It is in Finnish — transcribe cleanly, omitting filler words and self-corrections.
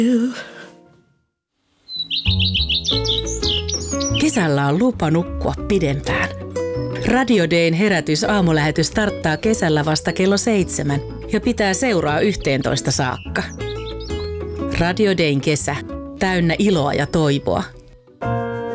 Kesällä on lupa nukkua pidempään. Radio Dayn herätys aamulähetys starttaa kesällä vasta kello 7 ja pitää seuraa 11 saakka. Radio Dayn kesä, täynnä iloa ja toivoa.